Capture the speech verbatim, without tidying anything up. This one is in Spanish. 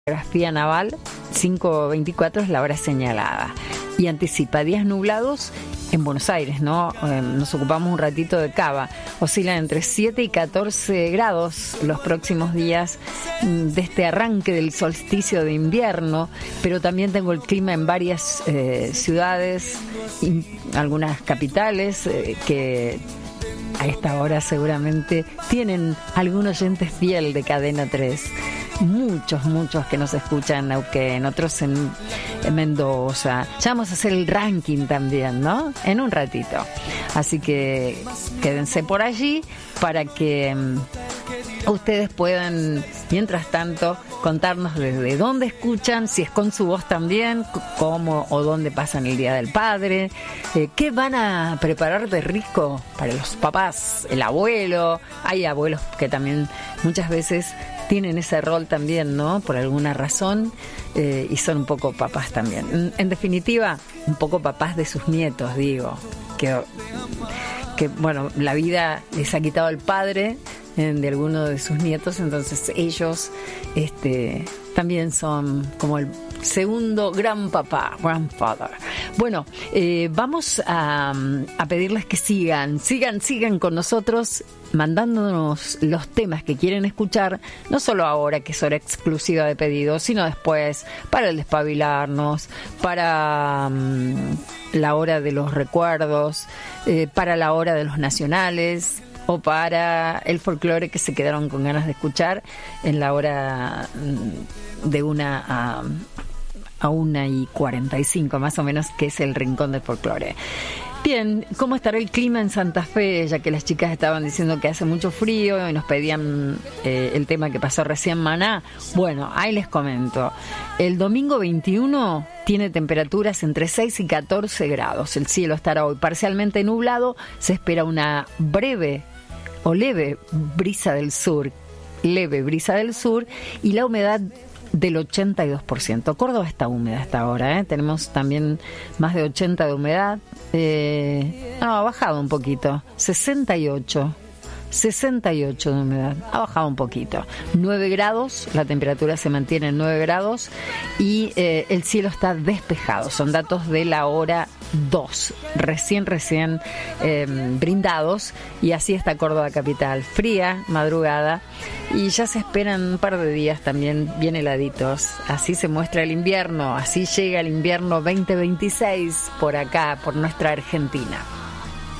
Geografía naval, cinco veinticuatro es la hora señalada. Y anticipa días nublados en Buenos Aires, ¿no? Eh, nos ocupamos un ratito de Cava. Oscilan entre siete y catorce grados los próximos días de este arranque del solsticio de invierno, pero también tengo el clima en varias eh, ciudades, y algunas capitales eh, que a esta hora seguramente tienen algún oyente fiel de Cadena tres. Muchos, muchos que nos escuchan en Neuquén, otros en, en Mendoza. Ya vamos a hacer el ranking también, ¿no? En un ratito. Así que quédense por allí para que um, ustedes puedan, mientras tanto, contarnos desde dónde escuchan, si es con su voz también, cómo o dónde pasan el Día del Padre, eh, qué van a preparar de rico para los papás, el abuelo. Hay abuelos que también muchas veces tienen ese rol también, ¿no? Por alguna razón, eh, y son un poco papás también. En, en definitiva, un poco papás de sus nietos, digo. Que, que, bueno, la vida les ha quitado el padre eh, de alguno de sus nietos, entonces ellos este, también son como el segundo gran papá, grandfather. Bueno, eh, vamos a, a pedirles que sigan, sigan, sigan con nosotros, mandándonos los temas que quieren escuchar, no solo ahora, que es hora exclusiva de pedidos, sino después, para el despabilarnos, para um, la hora de los recuerdos, eh, para la hora de los nacionales, o para el folclore que se quedaron con ganas de escuchar en la hora de una a, a una y cuarenta y cinco más o menos, que es el Rincón del Folclore. Bien, ¿cómo estará el clima en Santa Fe? Ya que las chicas estaban diciendo que hace mucho frío y nos pedían eh, el tema que pasó recién, Maná. Bueno, ahí les comento. El domingo veintiuno tiene temperaturas entre seis y catorce grados. El cielo estará hoy parcialmente nublado. Se espera una breve o leve brisa del sur, leve brisa del sur, y la humedad del ochenta y dos por ciento. Córdoba está húmeda hasta ahora, ¿eh? Tenemos también más de ochenta de humedad. Eh, no, ha bajado un poquito. sesenta y ocho. sesenta y ocho de humedad. Ha bajado un poquito. nueve grados, la temperatura se mantiene en nueve grados y eh, el cielo está despejado. Son datos de la hora dos, recién, recién eh, brindados, y así está Córdoba capital. Fría madrugada y ya se esperan un par de días también bien heladitos. Así se muestra el invierno, así llega el invierno veinte veintiséis por acá, por nuestra Argentina.